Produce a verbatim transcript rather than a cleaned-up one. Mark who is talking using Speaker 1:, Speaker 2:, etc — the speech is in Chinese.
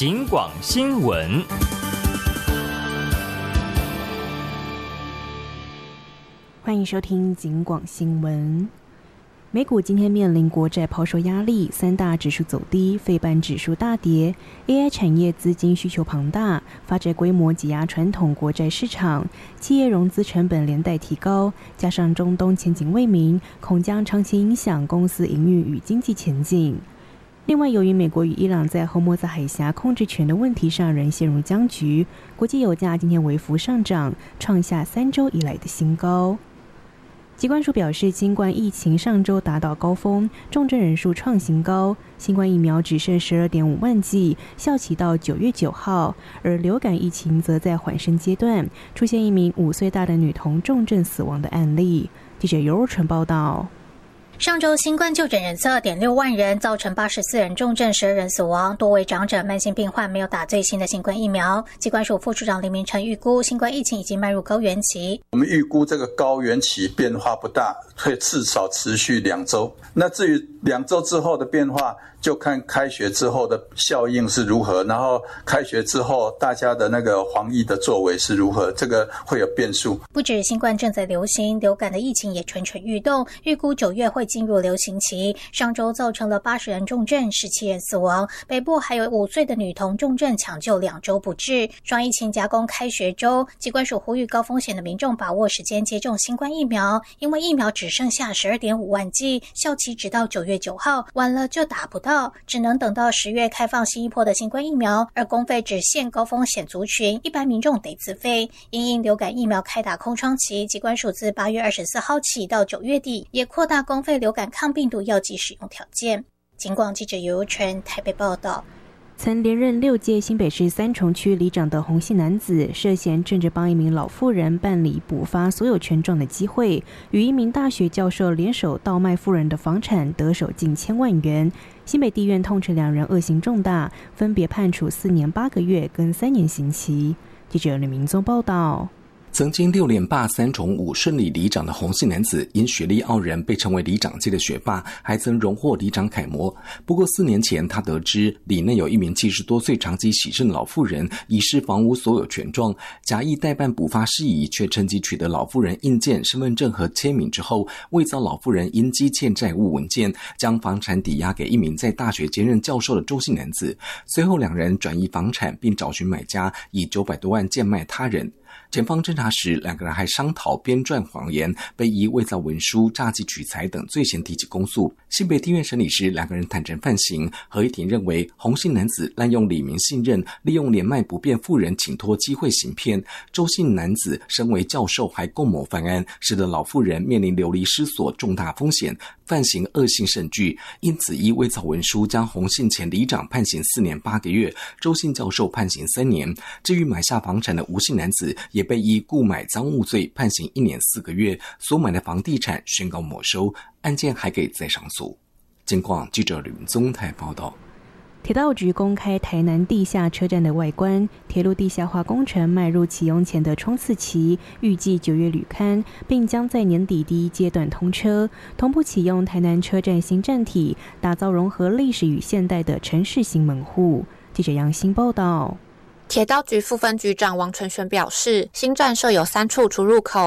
Speaker 1: 警广新闻。
Speaker 2: 欢迎收听警广新闻。美股今天面临国债抛售压力，三大指数走低，费半指数大跌。A I 产业资金需求庞大，发债规模挤压传统国债市场，企业融资成本连带提高，加上中东前景未明，恐将长期影响公司营运与经济前景。另外，由于美国与伊朗在霍莫兹海峡控制权的问题上仍陷入僵局，国际油价今天微幅上涨，创下三周以来的新高。疾管署表示，新冠疫情上周达到高峰，重症人数创新高，新冠疫苗只剩 十二点五万剂，效期到九月九号，而流感疫情则在缓升阶段，出现一名五岁大的女童重症死亡的案例。记者尤若纯报道。
Speaker 3: 上周新冠就诊人次 二点六万人，造成八十四人重症，十二人死亡，多位长者、慢性病患没有打最新的新冠疫苗。疾管署副署长林明成预估，新冠疫情已经迈入高原期。
Speaker 4: 我们预估这个高原期变化不大，会至少持续两周。那至于两周之后的变化，就看开学之后的效应是如何，然后开学之后大家的那个防疫的作为是如何，这个会有变数。
Speaker 3: 不止新冠正在流行，流感的疫情也蠢蠢欲动，预估九月会进入流行期。上周造成了八十人重症，十七人死亡，北部还有五岁的女童重症抢救两周不治。双疫情夹攻开学周，疾管署呼吁高风险的民众把握时间接种新冠疫苗，因为疫苗只剩下 十二点五万剂，效期直到九月九号，晚了就打不到，只能等到十月开放新一波的新冠疫苗，而公费只限高风险族群，一般民众得自费。因应流感疫苗开打空窗期，疾管署自八月二十四号起到九月底，也扩大公费流感抗病毒药剂使用条件。警广记者尤尤纯台北报道。
Speaker 2: 曾连任六届新北市三重区里长的洪姓男子，涉嫌正着帮一名老妇人办理补发所有权状的机会，与一名大学教授联手倒卖妇人的房产，得手近千万元。新北地院痛斥两人恶行重大，分别判处四年八个月跟三年刑期。记者吕明宗报道。
Speaker 5: 曾经六连霸三重五顺里里长的洪姓男子，因学历傲人被称为里长界的学霸，还曾荣获里长楷模。不过四年前，他得知里内有一名七十多岁长期喜胜的老妇人遗失房屋所有权状，假意代办补发事宜，却趁机取得老妇人印鉴、身份证和签名之后，伪造老妇人因积欠债务文件，将房产抵押给一名在大学兼任教授的周姓男子。随后两人转移房产，并找寻买家，以九百多万贱卖他人。检方侦查时，两个人还商讨编撰谎言，被以伪造文书、诈欺取财等罪嫌提起公诉。新北地院审理时，两个人坦诚犯行。合议庭认为，洪姓男子滥用里民信任，利用年迈不便妇人请托机会行骗；周姓男子身为教授，还共谋犯案，使得老妇人面临流离失所重大风险，犯行恶性甚巨。因此，依伪造文书将洪姓前里长判刑四年八个月，周姓教授判刑三年。至于买下房产的吴姓男子，也被依故买赃物罪判刑一年四个月，所买的房地产宣告没收，案件还可以再上诉。警广记者吕明宗台报道。
Speaker 2: 铁道局公开台南地下车站的外观，铁路地下化工程迈入启用前的冲刺期，预计九月履勘，并将在年底第一阶段通车，同步启用台南车站新站体，打造融合历史与现代的城市型门户。记者杨欣报道。
Speaker 6: 铁道局副分局长王纯璇表示，新站设有三处出入口，